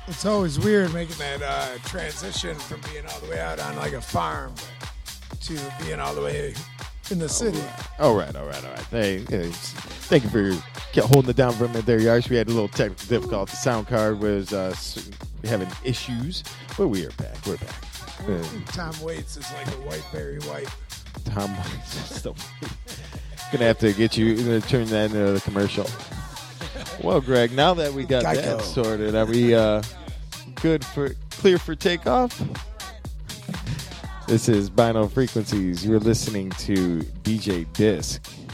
It's always weird making that transition from being all the way out on like a farm to being all the way in the city. All right. Thank you for holding it down for a minute there, Yarsh. We had a little technical difficulty. The sound card was having issues, but we are back. We're back. Tom Waits is like a white Barry White. Tom Waits is so gonna have to get you to turn that into the commercial. Well, Greg, now that we got Geico. that sorted, are we clear for takeoff? This is Binaural Frequencies. You're listening to DJ Disc.